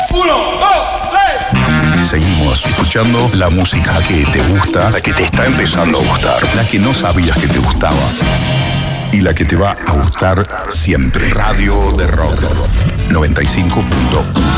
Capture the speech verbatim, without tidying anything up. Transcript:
Uno, dos, tres. Seguimos escuchando la música que te gusta, la que te está empezando a gustar, la que no sabías que te gustaba y la que te va a gustar siempre. Radio de Rock noventa y cinco punto uno.